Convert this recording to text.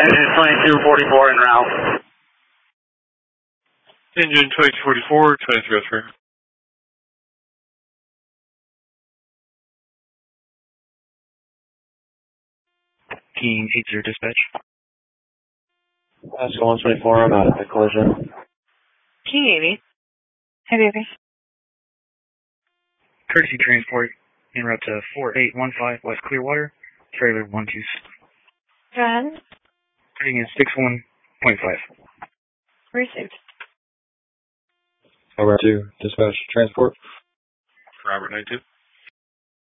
Engine 2244 en route. Engine 2244, 2303. King 80 dispatch. Oscar 124, I'm out of the collision. King 80. Hey, baby. Courtesy transport en route to 4815 West Clearwater, trailer 12. Go ahead. Rating is 61.5. Received. Over to dispatch transport. Robert 92.